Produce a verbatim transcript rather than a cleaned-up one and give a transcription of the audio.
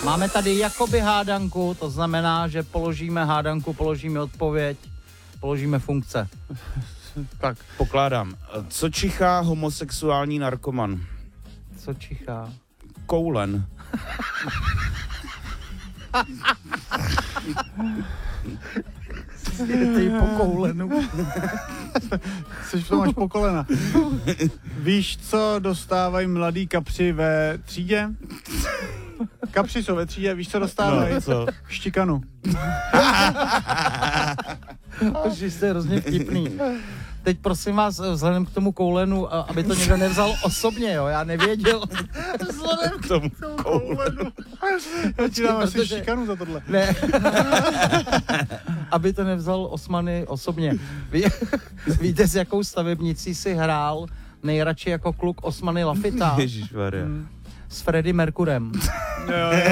Máme tady jakoby hádanku, to znamená, že položíme hádanku, položíme odpověď, položíme funkce. Tak. Pokládám. Co čichá homosexuální narkoman? Co čichá? Koulen. Ty po koulenu. Jsi v tom až po kolena. Víš, co dostávají mladý kapři ve třídě? Kapři jsou ve třídě, víš, co dostávají? No, co? Štikanu. Že jste hrozně vtipný. Teď prosím vás, vzhledem k tomu koulenu, aby to někdo nevzal osobně, jo, já nevěděl. Vzhledem k tomu koulenu. Já ti dám asi Protože- štikanu za tohle. Ne. Aby to nevzal Osmany osobně. Ví, víte, s jakou stavebnicí si hrál nejradši jako kluk Osmany Lafita? Ježišmarja. S Freddie Mercurem. Jo,